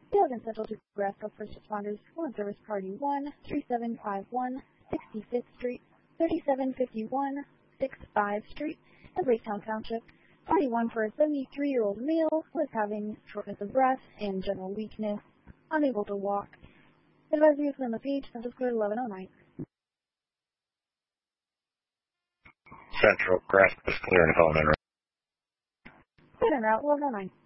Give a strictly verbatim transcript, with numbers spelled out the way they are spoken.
The Elgin Central Nebraska First Responders one Service Party one, thirty-seven fifty-one sixty-fifth Street, thirty-seven fifty-one sixty-fifth Street, in Bracetown Township. Party one for a seventy-three-year-old male who is having shortness of breath and general weakness, unable to walk. Advisory is on the page, Central Code eleven oh nine. Central, grasp is clear and phone in. Clear and route eleven oh nine.